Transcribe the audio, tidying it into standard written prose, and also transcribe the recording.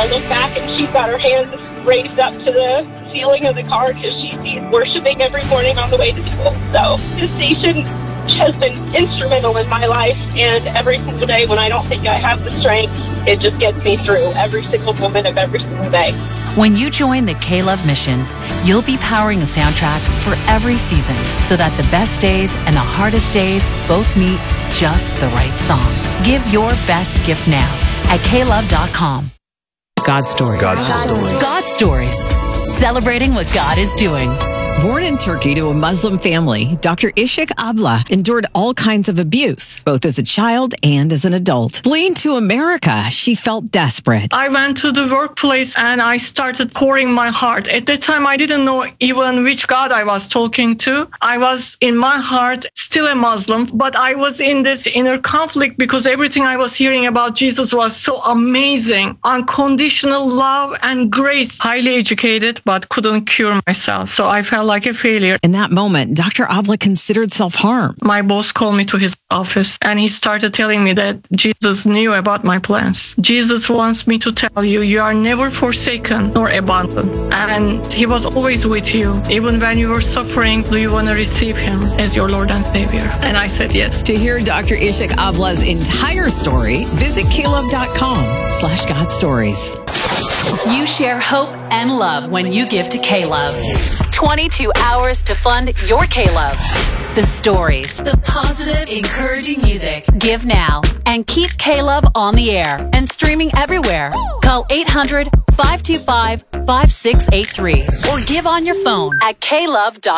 I look back and she's got her hands raised up to the ceiling of the car because she's worshiping every morning on the way to school. So this station has been instrumental in my life, and every single day when I don't think I have the strength, it just gets me through every single moment of every single day. When you join the K-Love mission, you'll be powering a soundtrack for every season so that the best days and the hardest days both meet just the right song. Give your best gift now at klove.com. God Stories. God Stories. Celebrating what God is doing. Born in Turkey to a Muslim family, Dr. Ishak Abla endured all kinds of abuse, both as a child and as an adult. Fleeing to America, she felt desperate. I went to the workplace and I started pouring my heart. At that time, I didn't know even which God I was talking to. I was, in my heart, still a Muslim, but I was in this inner conflict because everything I was hearing about Jesus was so amazing. Unconditional love and grace. Highly educated, but couldn't cure myself. So I felt like a failure. In that moment, Dr. Abla considered self-harm. My boss called me to his office and he started telling me that Jesus knew about my plans. Jesus wants me to tell you, you are never forsaken nor abandoned. And he was always with you. Even when you were suffering, do you want to receive him as your Lord and Savior? And I said yes. To hear Dr. Ishak Abla's entire story, visit klove.com/God Stories. You share hope and love when you give to K-Love. 22 hours to fund your K-Love. The stories, the positive, encouraging music. Give now and keep K-Love on the air and streaming everywhere. Call 800-525-5683 or give on your phone at klove.com.